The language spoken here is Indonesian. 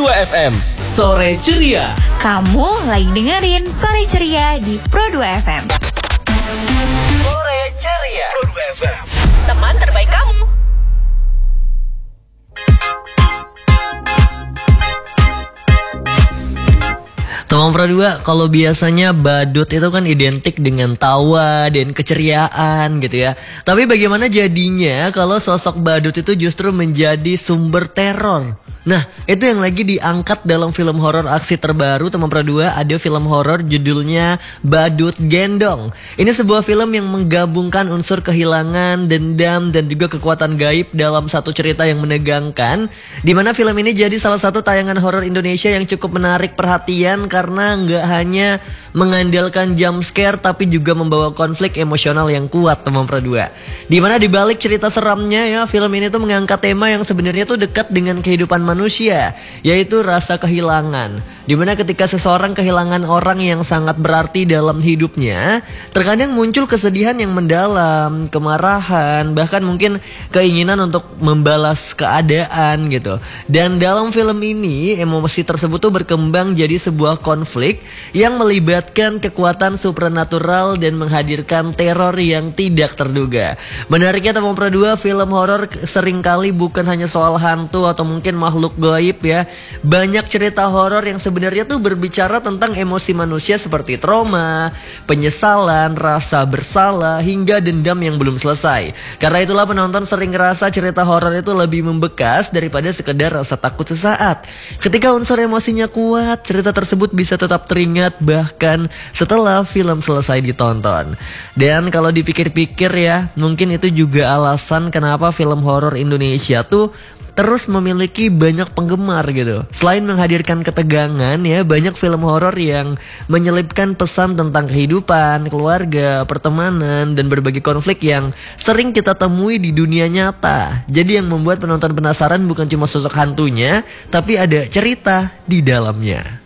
Pro2 FM. Sore Ceria. Kamu lagi dengerin Sore Ceria di Pro2 FM. Sore Ceria. Pro2 FM. Teman terbaik kamu. Teman Pro2, kalau biasanya badut itu kan identik dengan tawa dan keceriaan gitu ya. Tapi bagaimana jadinya kalau sosok badut itu justru menjadi sumber teror? Nah, itu yang lagi diangkat dalam film horor aksi terbaru teman Pro2. Ada film horor judulnya Badut Gendong. Ini sebuah film yang menggabungkan unsur kehilangan, dendam, dan juga kekuatan gaib dalam satu cerita yang menegangkan. Dimana film ini jadi salah satu tayangan horor Indonesia yang cukup menarik perhatian karena nggak hanya mengandalkan jump scare tapi juga membawa konflik emosional yang kuat teman Pro2. Dimana dibalik cerita seramnya ya, film ini tuh mengangkat tema yang sebenarnya tuh dekat dengan kehidupan manusia, yaitu rasa kehilangan. Dimana ketika seseorang kehilangan orang yang sangat berarti dalam hidupnya, terkadang muncul kesedihan yang mendalam, kemarahan, bahkan mungkin keinginan untuk membalas keadaan gitu. Dan dalam film ini, emosi tersebut tuh berkembang jadi sebuah konflik yang melibatkan kekuatan supranatural dan menghadirkan teror yang tidak terduga. Menariknya teman Pro2, film horor seringkali bukan hanya soal hantu atau mungkin makhluk gaib ya. Banyak cerita horor yang sebenarnya tuh berbicara tentang emosi manusia seperti trauma, penyesalan, rasa bersalah, hingga dendam yang belum selesai. Karena itulah penonton sering ngerasa cerita horor itu lebih membekas daripada sekedar rasa takut sesaat. Ketika unsur emosinya kuat, cerita tersebut bisa tetap teringat bahkan setelah film selesai ditonton. Dan kalau dipikir-pikir ya, mungkin itu juga alasan kenapa film horor Indonesia tuh terus memiliki banyak penggemar gitu. Selain menghadirkan ketegangan ya, banyak film horor yang menyelipkan pesan tentang kehidupan, keluarga, pertemanan, dan berbagai konflik yang sering kita temui di dunia nyata. Jadi yang membuat penonton penasaran bukan cuma sosok hantunya, tapi ada cerita di dalamnya.